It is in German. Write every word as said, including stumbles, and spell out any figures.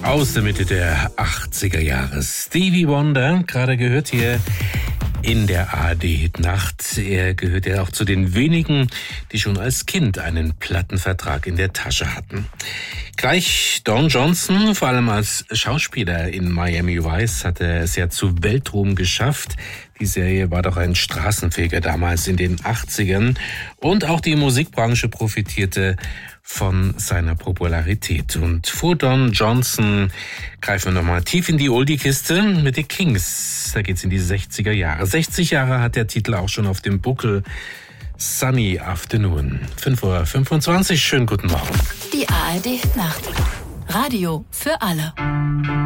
Aus der Mitte der achtziger Jahre. Stevie Wonder, gerade gehört hier in der A R D-Nacht. Er gehört ja auch zu den wenigen, die schon als Kind einen Plattenvertrag in der Tasche hatten. Gleich Don Johnson, vor allem als Schauspieler in Miami Vice, hat er es ja zu Weltruhm geschafft. Die Serie war doch ein Straßenfeger damals in den achtzigern. Und auch die Musikbranche profitierte von seiner Popularität. Und vor Don Johnson greifen wir nochmal tief in die Oldie-Kiste mit den Kings. Da geht's in die sechziger Jahre. sechzig Jahre hat der Titel auch schon auf dem Buckel. Sunny Afternoon. fünf Uhr fünfundzwanzig. Schönen guten Morgen. Die A R D-Nacht. Radio für alle.